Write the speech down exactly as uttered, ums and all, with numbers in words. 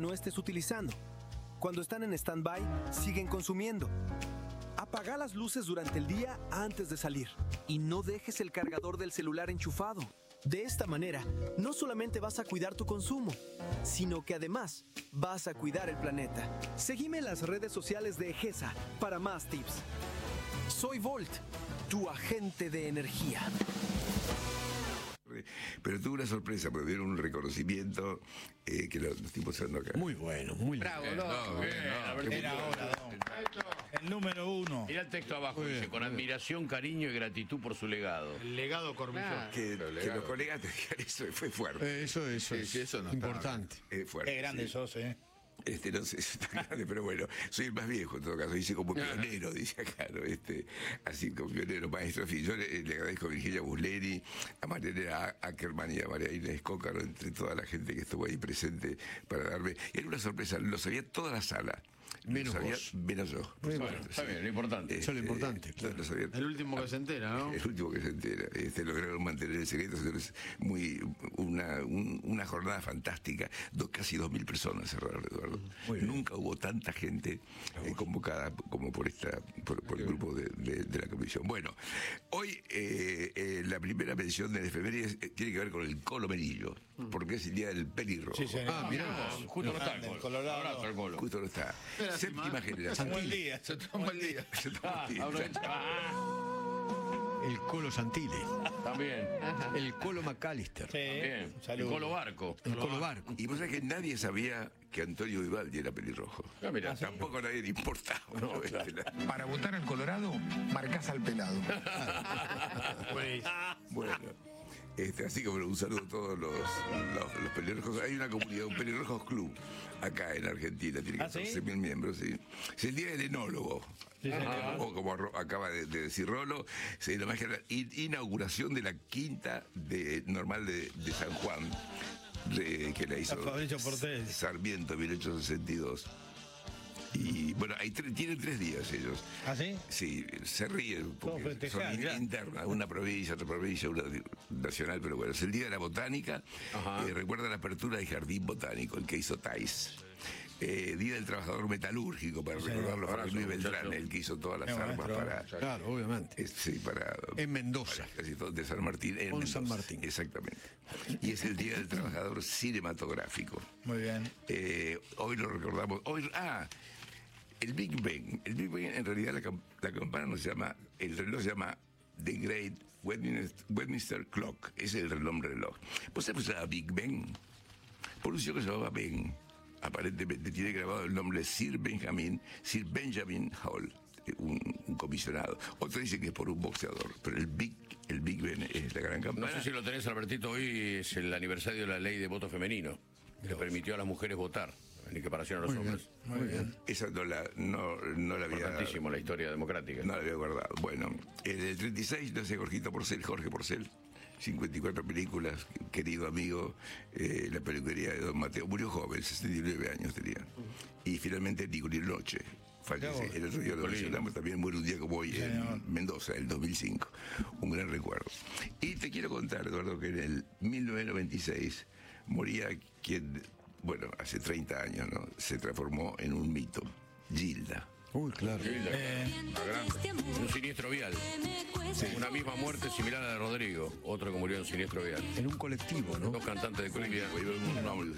no estés utilizando. Cuando están en stand-by, siguen consumiendo. Apaga las luces durante el día antes de salir y no dejes el cargador del celular enchufado. De esta manera, no solamente vas a cuidar tu consumo, sino que además vas a cuidar el planeta. Seguime en las redes sociales de Egesa para más tips. Soy Volt, tu agente de energía. Pero tuve una sorpresa, porque dieron un reconocimiento eh, que lo, lo estoy mostrando acá. Muy bueno, muy Bravo, bien. loco. No, bien, no, Era bien. ahora, don. El número uno. Mirá el texto abajo, Muy dice, bien, con muy bien. admiración, cariño y gratitud por su legado. El legado Cormillón. Claro. Que, Pero que legado. los colegas te digan eso fue fuerte. Eh, eso, eso Sí, es sí, eso no está importante. Es fuerte. Qué grande sí. sos, ¿eh? Este, no sé si está grande, pero bueno, soy el más viejo en todo caso, dice como pionero, dice acá, ¿no? Este, así como pionero, maestro. En fin, yo le, le agradezco a Virginia Busleri, a Mariana Ackerman y a María Inés Cócaro, entre toda la gente que estuvo ahí presente para darme. Era una sorpresa, lo sabía toda la sala. Menos lo sabía, vos. menos yo. por Muy supuesto, Bueno, está sí. bien, lo importante. Eso es lo importante, lo- claro. lo sabía. El último que se entera, ¿no? El último que se entera. Este, lograron mantener el secreto. Señores, muy, una, un- una jornada fantástica. Do- casi dos mil personas cerraron, Eduardo. Muy bien. Nunca hubo tanta gente eh, convocada como por esta por, por el grupo de, de- de la comisión. Bueno, hoy eh, eh, la primera mención de la efemérides eh, tiene que ver con el colo merillo, porque es el día del pelirrojo. Sí, señor. Ah, mirá vos, justo no está el Grande, colo. Colorado. Abrazo al colo. Justo no está. Era Séptima así, generación. Un buen día. Se toma el día. Ah, aprovecha. Ah, El Colo Santilli. también, El Colo McAllister. bien. Sí, El salud. colo barco. El Colo Barco. Y vos sabés que nadie sabía que Antonio Vivaldi era pelirrojo. Ah, mirá. Tampoco a nadie le importaba. ¿no? Este, la- Para votar al Colorado, marcás al pelado. Bueno, este, así que bueno, un saludo a todos los, los, los pelirrojos. Hay una comunidad, un pelirrojos club acá en Argentina, tiene ¿Ah, sí? catorce mil miembros, sí. Es el día del enólogo. O como Ro- acaba de, de decir Rolo, se nomás que la in- inauguración de la quinta de normal de, de San Juan, de- que la hizo A Fabricio Portés. Sarmiento en mil ochocientos sesenta y dos. Y bueno, hay tre- tienen tres días ellos. ¿Ah, sí? Sí, se ríen Todo porque festejar, son in- ya. internas, una provincia, otra provincia, una di- nacional, pero bueno, es el Día de la Botánica. Ajá. Eh, recuerda la apertura del Jardín Botánico, el que hizo Tais. Eh, Día del Trabajador Metalúrgico, para recordarlo, fue abrazo, Luis Beltrán, muchacho. el que hizo todas las Qué armas maestro. para... Claro, obviamente. eh, sí, para... En Mendoza. para casi todo, de San Martín. En Con Mendoza, San Martín. Exactamente. Y es el Día del Trabajador Cinematográfico. Muy bien. Eh, hoy lo recordamos. Hoy, ah, el Big Bang. El Big Bang, en realidad, la, cam- la campana no se llama. El reloj se llama The Great Westminster, Westminster Clock. Ese es el nombre del reloj. ¿Vos sabés que se llama Big Bang? Por un señor que se llamaba Ben. Aparentemente tiene grabado el nombre de Sir Benjamin, Sir Benjamin Hall, un, un comisionado. Otro dice que es por un boxeador, pero el Big, el Big Ben es la gran No campana. sé si lo tenés, Albertito, hoy es el aniversario de la ley de voto femenino, que permitió a las mujeres votar, en equiparación a los Muy bien. hombres. Muy bien. Esa no la, no, no la había... Importantísimo la historia democrática. No la había guardado. Bueno, en el treinta y seis nace Jorgito Porcel, Jorge Porcel, cincuenta y cuatro películas, querido amigo, eh, la peluquería de Don Mateo. Murió joven, sesenta y nueve años tenía. Y finalmente Nicolín Noche. Fallece. El otro día lo Nicolín. mencionamos, también muere un día como hoy Señor. en Mendoza, el dos mil cinco. Un gran recuerdo. Y te quiero contar, Eduardo, que en el mil novecientos noventa y seis moría quien, bueno, hace treinta años, ¿no? Se transformó en un mito. Gilda. Uy, claro. Un siniestro vial. Una misma muerte similar a la de Rodrigo, otro que murió en un siniestro vial. En un colectivo, ¿no? Dos cantantes de cumbia. Un nombre